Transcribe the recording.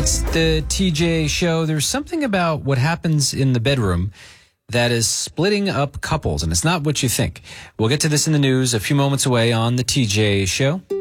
It's the TJ Show. There's something about what happens in the bedroom that is splitting up couples, and it's not what you think. We'll get to this in the news a few moments away on the TJ Show.